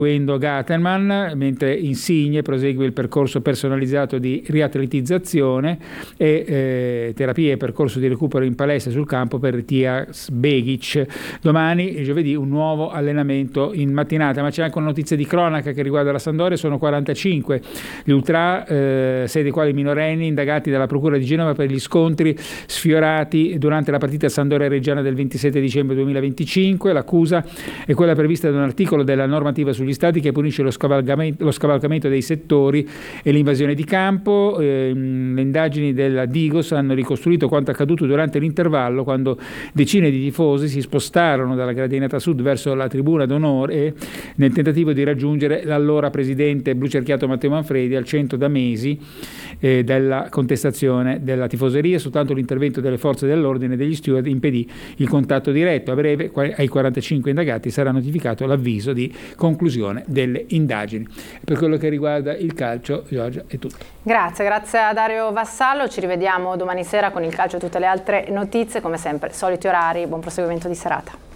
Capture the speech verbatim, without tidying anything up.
Gaterman, mentre Insigne prosegue il percorso personalizzato di riatletizzazione e eh, terapie e percorso di recupero in palestra sul campo per Tias Begic. Domani, giovedì, un nuovo allenamento in mattinata, ma c'è anche una notizia di cronaca che riguarda la Sampdoria. Sono quarantacinque gli ultra, eh, sei dei quali minorenni, indagati dalla Procura di Genova per gli scontri sfiorati durante la partita Sampdoria-Reggiana del ventisette dicembre duemilaventicinque. L'accusa è quella prevista da un articolo della normativa sugli stati che punisce lo scavalcamento, lo scavalcamento dei settori e l'invasione di campo. Eh, le indagini della Digos hanno ricostruito quanto accaduto durante l'intervallo, quando decine di tifosi si spostarono dalla gradinata sud verso la tribuna d'onore nel tentativo di raggiungere l'allora presidente blucerchiato Matteo Manfredi, al centro da mesi eh, della contestazione della tifoseria. Soltanto l'intervento delle forze dell'ordine e degli steward impedì il contatto diretto. A breve ai quarantacinque indagati sarà notificato l'avviso di conclusione delle indagini. Per quello che riguarda il calcio, Giorgia, è tutto. Grazie, grazie a Dario Vassallo. Ci rivediamo domani sera con il calcio e tutte le altre notizie, come sempre, soliti orari. Buon proseguimento di serata.